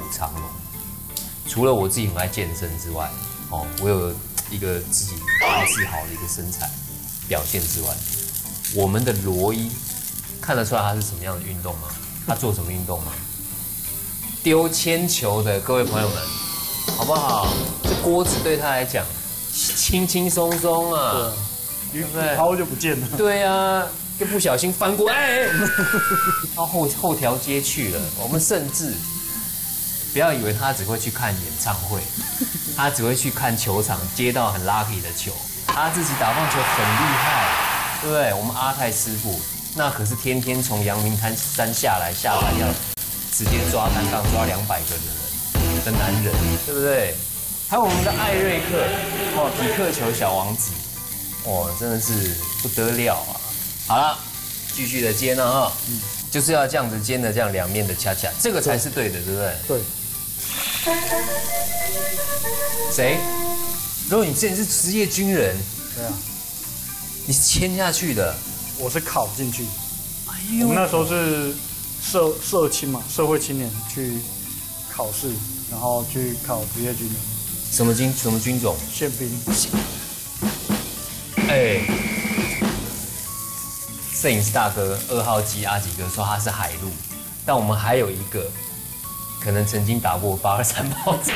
长龙。除了我自己很爱健身之外，哦，我有一个自己蛮自豪的一个身材表现之外，我们的罗伊看得出来他是什么样的运动吗？他做什么运动吗？丢铅球的，各位朋友们，好不好？这锅子对他来讲轻轻松松啊， 对不对？抛就不见了。 对啊，就不小心翻过，哎，到后条街去了。我们甚至不要以为他只会去看演唱会，他只会去看球场接到很 lucky 的球。他自己打棒球很厉害，对不对？我们阿泰师傅那可是天天从阳明山下来要直接抓单杠抓200个人的男人，对不对？还有我们的艾瑞克，哦，匹克球小王子，哦，真的是不得了啊！好了，继续的煎了哈，就是要这样子煎的，这样两面的恰恰，这个才是对的，对不对？ 对。 谁？如果你之前是职业军人， 对啊， 你是签下去的， 我是考进去。 哎我们那时候是社青嘛，社会青年去考试，然后去考职业军人。 什么军种？ 宪兵。 哎，摄影师大哥2号机阿吉哥说他是海陆，但我们还有一个可能曾经打过823炮战，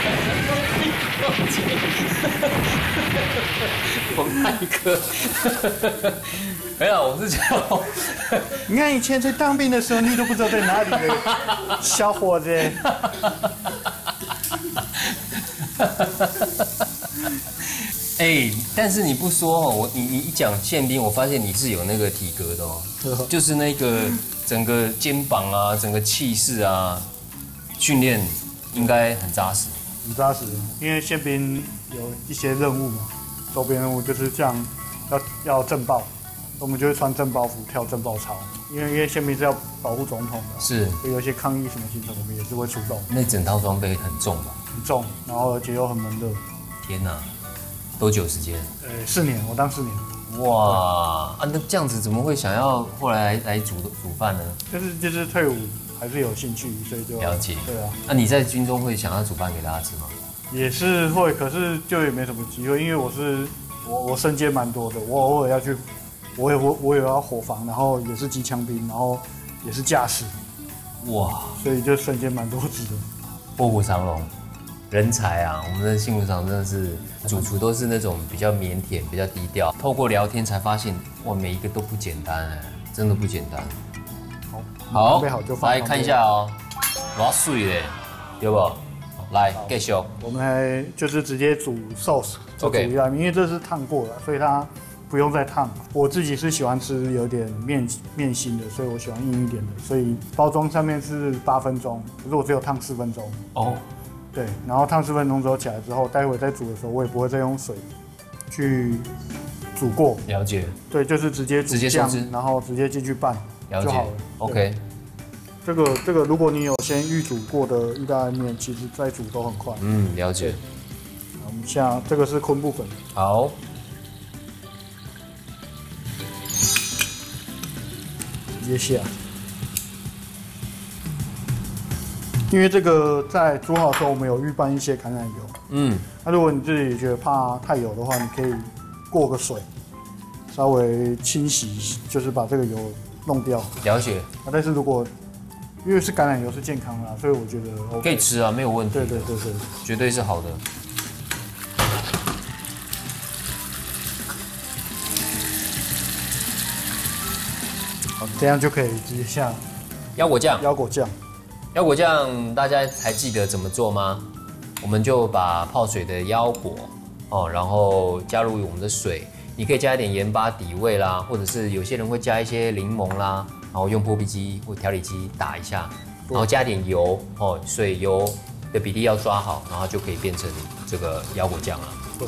冯泰哥。没有，我是讲， 你看以前在当兵的时候，你都不知道在哪里的小伙子。 哎，但是你不说哦，你一讲宪兵，我发现你是有那个体格的哦，就是那个整个肩膀啊，整个气势啊，训练应该很扎实。 很扎实，因为宪兵有一些任务嘛，周边任务就是这样，要政报，我们就会穿政报服跳政报操，因为宪兵是要保护总统的， 是， 所以有一些抗议什么行程，我们也是会出动。 那整套装备很重吧？ 很重，然后而且又很闷热。 天哪，多久时间 ？4年，我当4年。 哇啊，那这样子怎么会想要后来来煮饭呢？ 就是退伍还是有兴趣，所以就了解。 对啊。 那你在军中会想要煮饭给大家吃吗？ 也是会，可是就也没什么机会，因为我身兼蛮多的，我偶尔要去，我也要伙房，然后也是机枪兵，然后也是驾驶。哇，所以就身兼蛮多职的。 卧虎藏龙，人才啊！我们的幸福厂真的是主厨都是那种比较腼腆、比较低调。透过聊天才发现，哇，每一个都不简单哎，真的不简单。好，准备好就放。来看一下哦，哇水嘞，有不？来，继续。 我们还就是直接煮 sauce， 就煮意大利面，因为这是烫过了，所以它不用再烫。我自己是喜欢吃有点面心的，所以我喜欢硬一点的。所以包装上面是8分钟，可是我只有烫4分钟。哦，对，然后烫4分钟之后起来之后，待会再煮的时候，我也不会再用水去煮过。 了解。 对，就是直接煮酱，然后直接进去拌就好了。 OK。 这个，如果你有先预煮过的意大利面，其实再煮都很快。 嗯，了解。 我们下这个是昆布粉。 好。 直接下。因为这个在煮好的时候，我们有预拌一些橄榄油。嗯。那如果你自己觉得怕太油的话，你可以过个水，稍微清洗，就是把这个油弄掉。 了解。 但是如果因为是橄榄油是健康的，所以我觉得 OK， 可以吃啊，没有问题。 对， 绝对是好的。 好，这样就可以直接下腰果酱。 腰果酱，大家还记得怎么做吗？我们就把泡水的腰果哦，然后加入我们的水，你可以加一点盐巴底味啦，或者是有些人会加一些柠檬啦。然后用破壁机或调理机打一下，然后加点油哦，水油的比例要抓好，然后就可以变成这个腰果酱了。对。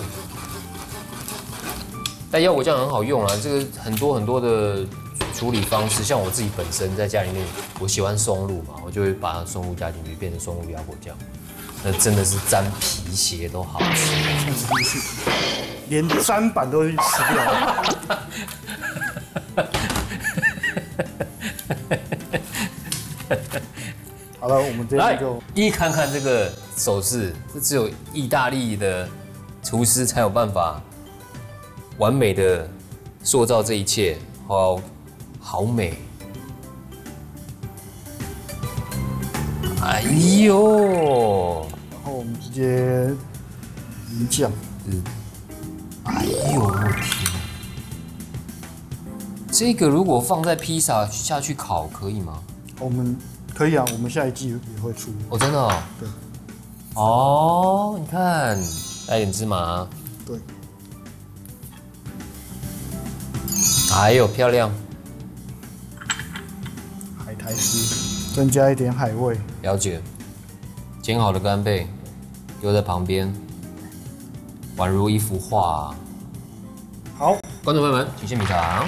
但腰果酱很好用啊，这个很多的处理方式，像我自己本身在家里面，我喜欢松露嘛，我就会把松露加进去，变成松露腰果酱。那真的是沾皮鞋都好吃， 连砧板都吃掉了。 好了，我们这边就一看看这个手势，这只有意大利的厨师才有办法完美的塑造这一切，好美。哎呦！ 然后我们直接鱼酱。 哎呦我天！这个如果放在披萨下去烤可以吗？ 我们可以啊，我们下一季也会出。 哦，真的哦。 对。 哦，你看，带点芝麻。 对。 哎呦，漂亮！ 海苔丝，增加一点海味。 了解。煎好的干贝丢在旁边，宛如一幅画。 好， 观众朋友们，请先品尝。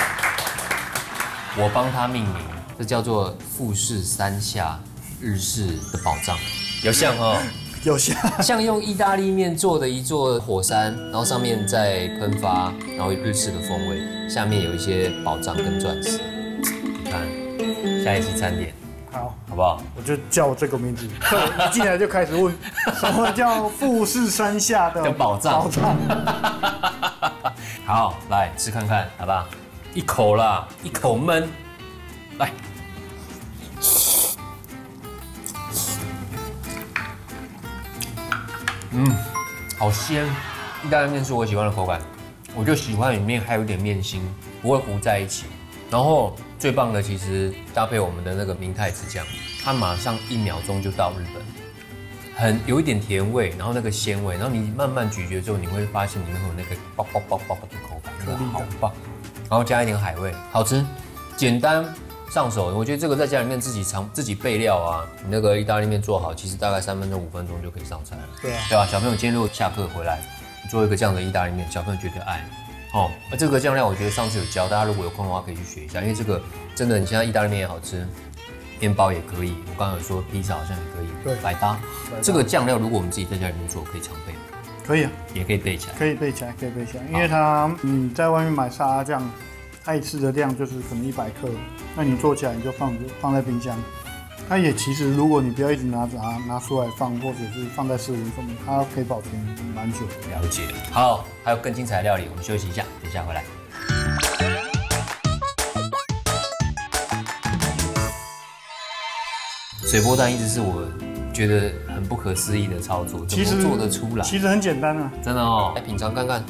我帮它命名，这叫做富士山下日式的宝藏，有像哦。 有像用意大利面做的一座火山，然后上面再喷发，然后日式的风味，下面有一些宝藏跟钻石。你看，下一期餐点，好不好？ 我就叫这个名字，一进来就开始问，什么叫富士山下的宝藏？好，来吃看看，好不好？一口啦，一口闷，来。好鲜！意大利面是我喜欢的口感，我就喜欢里面还有一点面心，不会糊在一起。然后最棒的其实搭配我们的那个明太子酱，它马上1秒钟就到日本，有一点甜味，然后那个鲜味，然后你慢慢咀嚼之后，你会发现里面会有那个爆的口感，真的好棒。然后加一点海味，好吃，简单。上手，我觉得这个在家里面自己备料啊，你那个意大利面做好，其实大概3分钟5分钟就可以上菜了。 对啊， 对吧？小朋友今天如果下课回来，你做一个这样的意大利面，小朋友绝对爱。哦，这个酱料我觉得上次有教，大家如果有空的话可以去学一下，因为这个真的，你现在意大利面也好吃，面包也可以，我刚刚有说披萨好像也可以， 对， 百搭。这个酱料如果我们自己在家里面做，可以常备吗？ 可以啊， 也可以备起来。 可以备起来，因为它你在外面买沙拉酱。它一次的量就是可能100克，那你做起来你就放在冰箱。它也其实如果你不要一直拿出来放，或者是放在室温上面，它可以保存蛮久的。 了解。好，还有更精彩的料理，我们休息一下，等一下回来。水波蛋一直是我觉得很不可思议的操作，怎么做得出来？ 其实很简单啊， 真的哦。来品尝看看。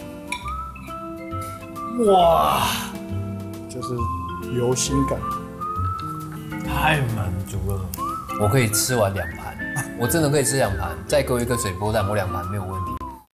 哇！就是流心感， 太满足了。我可以吃完2盘，我真的可以吃2盘，再给我一个水波蛋，我2盘没有问题。